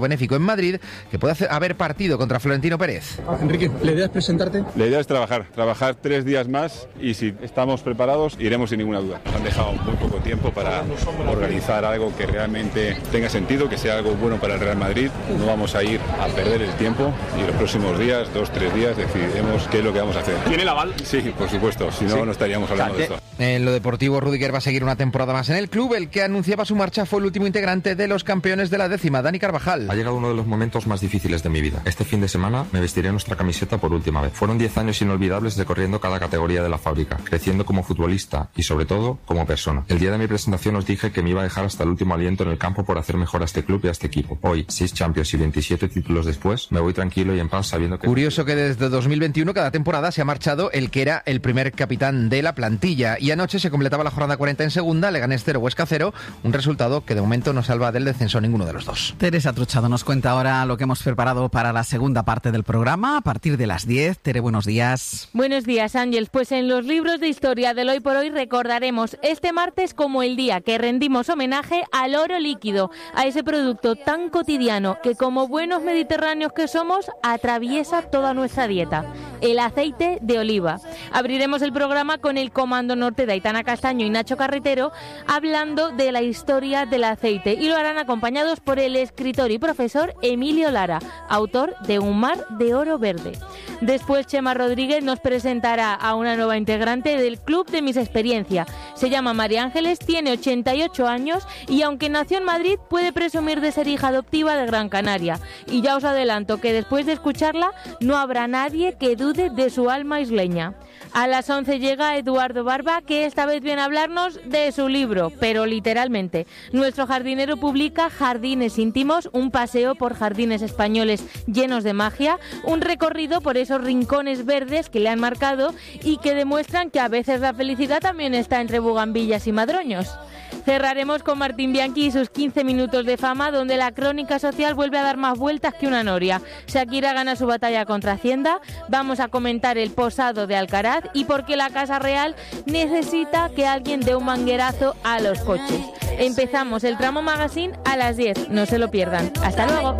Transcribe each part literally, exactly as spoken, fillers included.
benéfico en Madrid que puede hacer, haber partido contra Florentino Pérez. Enrique, ¿la idea es presentarte? La idea es trabajar, trabajar tres días más y si estamos preparados iremos sin ninguna duda. Nos han dejado muy poco tiempo para organizar algo que realmente tenga sentido, que sea algo bueno para el Real Madrid. No vamos a ir a perder el tiempo y los próximos días, dos, tres días, decidiremos qué es lo que vamos a hacer. ¿Tiene el aval? Sí, por supuesto, si no, ¿sí? No estaríamos hablando de esto. En lo deportivo, Rüdiger va a seguir una temporada más en el club. El que anunciaba su marcha fue el último integrante de los campeones de la décima, Dani Carvajal. Ha llegado uno de los momentos más difíciles de mi vida. Este fin de semana me vestiré nuestra camiseta por última vez. Fueron diez años inolvidables recorriendo cada categoría de la fábrica, creciendo como futbolista y sobre todo como persona. El día de mi presentación os dije que me iba a dejar hasta el último aliento en el campo por hacer mejor a este club y a este equipo. Hoy, seis Champions y veintisiete títulos después, me voy tranquilo y en paz sabiendo que... Curioso que desde dos mil veintiuno cada temporada se ha marchado el que era el primer capitán de la plantilla y anoche se completaba la jornada cuarenta en segunda, Leganés cero, Huesca cero, un resultado que de momento no salva del descenso a ninguno de los dos. Teresa Truchado nos cuenta ahora lo que hemos preparado para la segunda parte del programa a partir de las diez. Tere, buenos días. Buenos días, Ángeles. Pues en los libros de historia del Hoy por Hoy recordaremos este martes como el día que rendimos homenaje al oro líquido, a ese producto tan cotidiano que como buenos mediterráneos que somos atraviesa toda nuestra dieta, el aceite de oliva. Abriremos el programa con el Comando Norte de Aitana Castaño y Nacho Carretero hablando de la historia del aceite y lo harán acompañados por el escritor y profesor Emilio Lara, autor de Un mar de oro verde. Después Chema Rodríguez nos presentará a una nueva integrante del Club de Mis Experiencia. Se llama María Ángeles, tiene ochenta y ocho años y aunque nació en Madrid puede presumir de ser hija adoptiva de Gran Canaria. Y ya os adelanto que después de escucharla no habrá nadie que dude de su alma isleña. A las once llega Eduardo Barba, que esta vez viene a hablarnos de su libro, pero literalmente. Nuestro jardinero publica Jardines íntimos, un paseo por jardines españoles llenos de magia, un recorrido por esos rincones verdes que le han marcado y que demuestran que a veces la felicidad también está entre bugambillas y madroños. Cerraremos con Martín Bianchi y sus quince minutos de fama, donde la crónica social vuelve a dar más vueltas que una noria. Shakira gana su batalla contra Hacienda, vamos a comentar el posado de Alcaraz y por qué la Casa Real necesita que alguien dé un manguerazo a los coches. Empezamos el Tramo Magazine a las diez, no se lo pierdan. Hasta luego.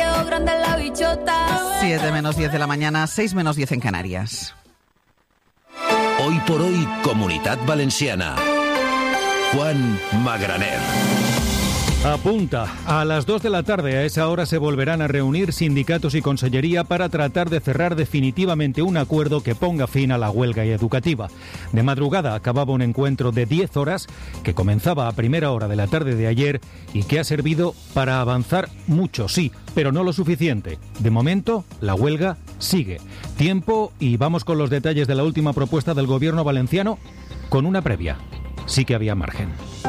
siete menos diez de la mañana, seis menos diez en Canarias. Hoy por hoy, Comunidad Valenciana. Juan Magraner. Apunta, a las dos de la tarde a esa hora se volverán a reunir sindicatos y consellería para tratar de cerrar definitivamente un acuerdo que ponga fin a la huelga educativa. De madrugada acababa un encuentro de diez horas que comenzaba a primera hora de la tarde de ayer y que ha servido para avanzar mucho, sí, pero no lo suficiente. De momento, la huelga sigue. Tiempo y vamos con los detalles de la última propuesta del gobierno valenciano con una previa. Sí que había margen.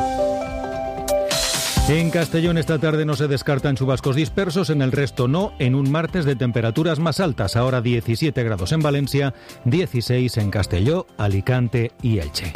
En Castellón esta tarde no se descartan chubascos dispersos, en el resto no, en un martes de temperaturas más altas, ahora diecisiete grados en Valencia, dieciséis en Castelló, Alicante y Elche.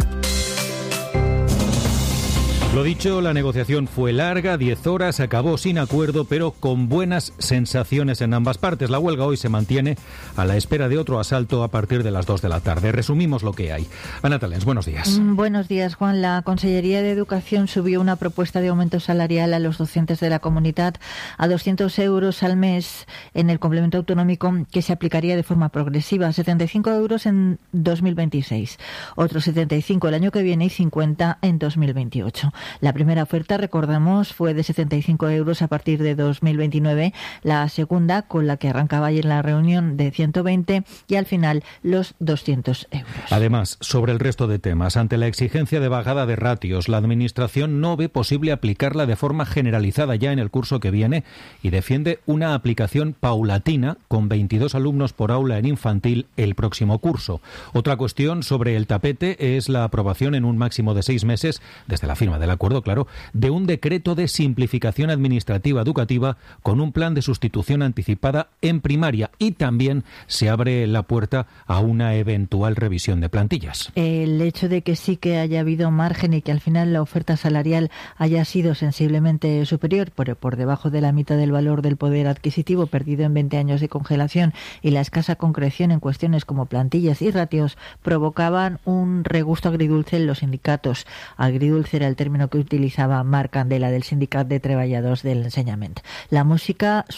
Lo dicho, la negociación fue larga, diez horas, acabó sin acuerdo, pero con buenas sensaciones en ambas partes. La huelga hoy se mantiene a la espera de otro asalto a partir de las dos de la tarde. Resumimos lo que hay. Ana Talens, buenos días. Buenos días, Juan. La Consellería de Educación subió una propuesta de aumento salarial a los docentes de la comunidad a doscientos euros al mes en el complemento autonómico que se aplicaría de forma progresiva, setenta y cinco euros en dos mil veintiséis, otros setenta y cinco el año que viene y cincuenta en dos mil veintiocho. La primera oferta, recordamos, fue de setenta y cinco euros a partir de dos mil veintinueve, la segunda, con la que arrancaba ayer la reunión, de ciento veinte y al final los doscientos euros. Además, sobre el resto de temas, ante la exigencia de bajada de ratios, la Administración no ve posible aplicarla de forma generalizada ya en el curso que viene y defiende una aplicación paulatina con veintidós alumnos por aula en infantil el próximo curso. Otra cuestión sobre el tapete es la aprobación en un máximo de seis meses, desde la firma del acuerdo, claro, de un decreto de simplificación administrativa educativa con un plan de sustitución anticipada en primaria y también se abre la puerta a una eventual revisión de plantillas. El hecho de que sí que haya habido margen y que al final la oferta salarial haya sido sensiblemente superior, por, por debajo de la mitad del valor del poder adquisitivo perdido en veinte años de congelación y la escasa concreción en cuestiones como plantillas y ratios, provocaban un regusto agridulce en los sindicatos. Agridulce era el término término que utilizaba Marc Candela del Sindicat de Treballadors del Ensenyament. La música